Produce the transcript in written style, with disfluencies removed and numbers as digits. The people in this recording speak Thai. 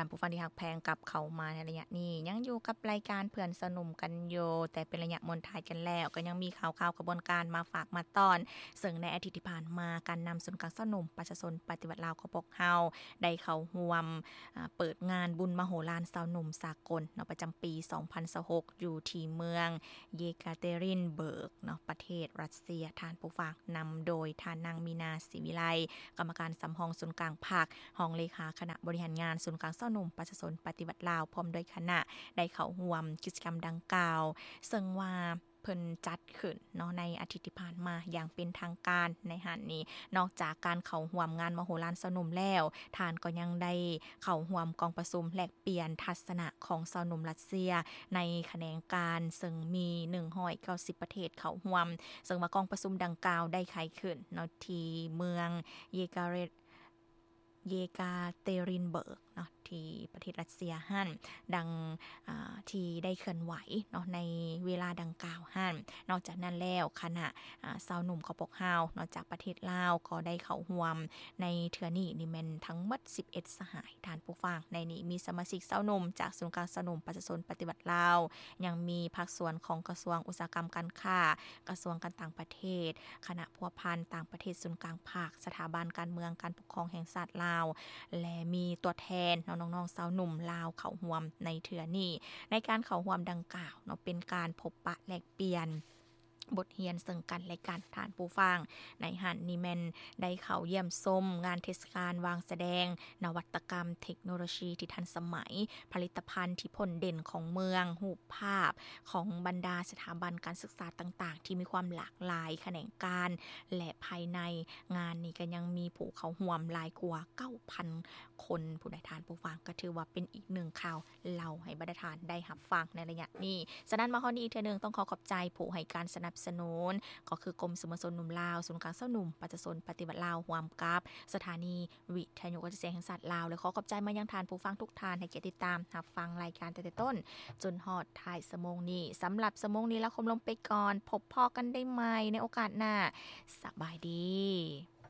านผู้ฟังที่ฮักแพงกับเข้ามาในระยะนี้ยังอยู่กับรายการเพื่อนสนุมกันอยู่แต่เป็นระยะมนท้ายกันแล้วก็ยังมีข่าวๆกระบวนการมาฝากมาตอนซึ่งในอาทิตย์ที่ผ่านมาการนำศูนย์กลางสนุมประชาชนปฏิบัติลาวของพวกเฮาได้เข้าร่วมเปิดงานบุญมโหฬารสาวหนุ่มสากลเนาะประจำปี2026อยู่ที่เมืองเยกาเตรินเบิร์กเนาะประเทศรัสเซียท่านผู้ฟังนำโดยท่านนางมีนาศิวิไลกรรมการสำห้องศูนย์กลางภาคห้องเลขาคณะบริหารงานศูนย์กลางสาวหนุ่มประชาชนปฏิบัติลาวพร้อมด้วยคณะได้เข้าร่วมกิจกรรมดังกล่าวซึ่งว่าเพิ่นจัดขึ้นเนาะในอาทิตย์ที่ผ่านมาอย่างเป็นทางการในหานนี้นอกจากการเข้าร่วมงานมโหฬารสาวหนุ่มแล้วท่านก็ยังได้เข้าร่วมกองประชุมแลกเปลี่ยนทัศนะของสาวหนุ่มรัสเซียในแขนงการซึ่งมี190ประเทศเข้าร่วมซึ่งว่ากองประชุมดังกล่าวได้ไขขึ้นเนาะที่เมืองเยกาเตรินเบิร์กเนาะที่ประเทศรัสเซียหั่นดังที่ได้เคลื่อนไหวเนาะในเวลาดังกล่าวหั่นนอกจากนั้นแล้วคณะสาวหนุ่มของพวกเฮานอกจากประเทศลาวก็ได้เข้าร่วมในเทื่อนี้นี่แม่นทั้งหมด11สหายท่านผู้ฟังในนี้มีสมาชิกสาวหนุ่มจากศูนย์กลางสาวหนุ่มประชาชนปฏิบัติลาวยังมีภาคส่วนของกระทรวงอุตสาหกรรมการค้ากระทรวงการต่างประเทศคณะพัวพันต่างประเทศศูนย์กลางภาคสถาบันการเมืองการปกครองแห่งชาติลาวและมีตัวแทนน้องๆสาวหนุ่มลาวเข้าร่วมในเทื่อนี้ในการเข้าร่วมดังกล่าวเนาะเป็นการพบปะแลกเปลี่ยนบทเรียนซึ่งกันและกันฐานผู้ฟังในหันนิแมนได้เข้าเยี่ยมชมงานเทศกาลวางแสดงนวัตกรรมเทคโนโลยีที่ทันสมัยผลิตภัณฑ์ที่ผลเด่นของเมืองรูปภาพของบรรดาสถาบันการศึกษาต่างๆที่มีความหลากหลายแขนงการและภายในงานนี้ก็ยังมีผู้เข้าร่วมหลายกว่า 9,000 คนผู้ใดทานผู้ฟังก็ถือว่าเป็นอีกหนึ่งข่าวเล่าให้บรรดาทานได้รับฟังในระยะนี้ฉะนั้นมาข้อนี้อีกเทื่อนึงต้องขอขอบใจผู้ให้การสนับสนุนก็คือกรมสมรสนหนุ่มลาวศูนย์กลางสาวหนุ่มประชาชนปฏิบัติลาวร่วมกับสถานีวิทยุกระจายเสียงแห่งชาติลาวและขอขอบใจมายังทานผู้ฟังทุกท่านให้เกียรติติดตามรับฟังรายการแต่ต้นจนฮอดท้ายชั่วโมงนี้สำหรับชั่วโมงนี้แล้วคมลงไปก่อนพบพอกันได้ใหม่ในโอกาสหน้าสบายดี